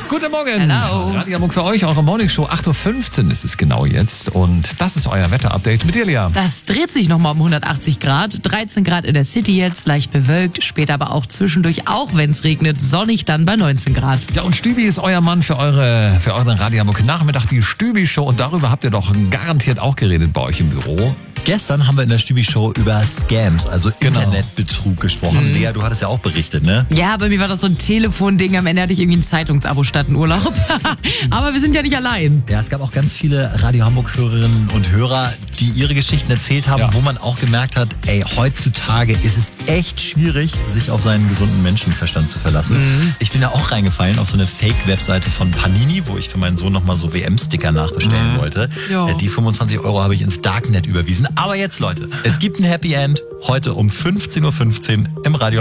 Guten Morgen. Hello. Radio Hamburg für euch, eure Morningshow. 8.15 Uhr ist es genau jetzt. Und das ist euer Wetterupdate mit Delia. Das dreht sich nochmal um 180 Grad. 13 Grad in der City jetzt, leicht bewölkt. Später aber auch zwischendurch, auch wenn es regnet, sonnig dann bei 19 Grad. Ja, und Stübi ist euer Mann für euren Radio Hamburg Nachmittag, die Stübi-Show. Und darüber habt ihr doch garantiert auch geredet bei euch im Büro. Gestern haben wir in der Stübi-Show über Scams, also Internetbetrug gesprochen. Lea, du hattest ja auch berichtet, ne? Ja, bei mir war das so ein Telefonding. Am Ende hatte ich irgendwie ein Zeitungsabo statt ein Urlaub. Aber wir sind ja nicht allein. Ja, es gab auch ganz viele Radio Hamburg-Hörerinnen und Hörer, die ihre Geschichten erzählt haben, wo man auch gemerkt hat, heutzutage ist es echt schwierig, sich auf seinen gesunden Menschenverstand zu verlassen. Ich bin da auch reingefallen auf so eine Fake-Webseite von Panini, wo ich für meinen Sohn nochmal so WM-Sticker nachbestellen wollte. Ja. Die 25 € habe ich ins Darknet überwiesen. Aber jetzt, Leute, es gibt ein Happy End heute um 15.15 Uhr im Radio